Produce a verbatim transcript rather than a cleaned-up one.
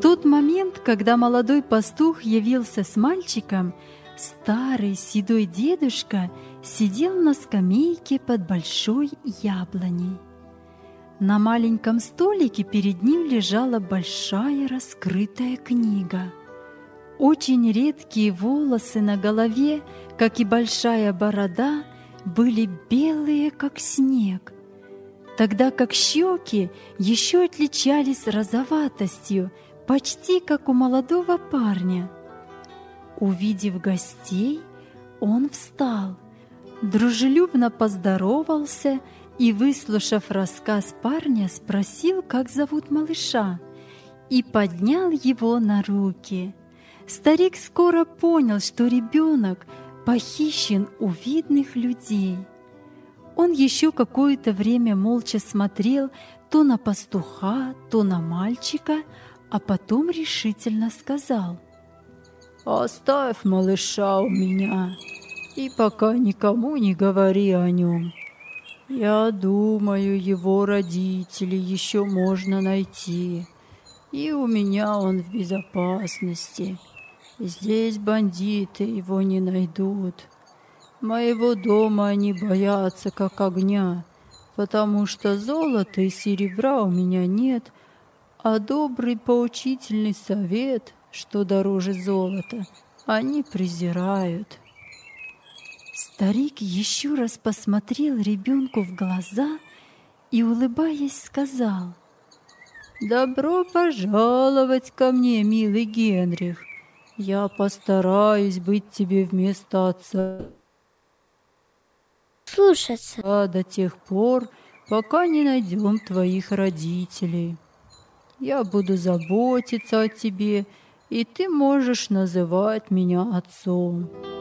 тот момент, когда молодой пастух явился с мальчиком, старый седой дедушка сидел на скамейке под большой яблоней. На маленьком столике перед ним лежала большая раскрытая книга. Очень редкие волосы на голове, как и большая борода, были белые, как снег, тогда как щеки еще отличались розоватостью, почти как у молодого парня. Увидев гостей, он встал, дружелюбно поздоровался и, выслушав рассказ парня, спросил, как зовут малыша, и поднял его на руки. Старик скоро понял, что ребенок похищен у видных людей. Он еще какое-то время молча смотрел то на пастуха, то на мальчика, а потом решительно сказал: «Оставь малыша у меня и пока никому не говори о нем. Я думаю, его родителей еще можно найти, и у меня он в безопасности. Здесь бандиты его не найдут. Моего дома они боятся как огня, потому что золота и серебра у меня нет, а добрый поучительный совет, что дороже золота, они презирают». Старик еще раз посмотрел ребенку в глаза и, улыбаясь, сказал: «Добро пожаловать ко мне, милый Генрих. Я постараюсь быть тебе вместо отца слушаться до тех пор, пока не найдем твоих родителей. Я буду заботиться о тебе, и ты можешь называть меня отцом».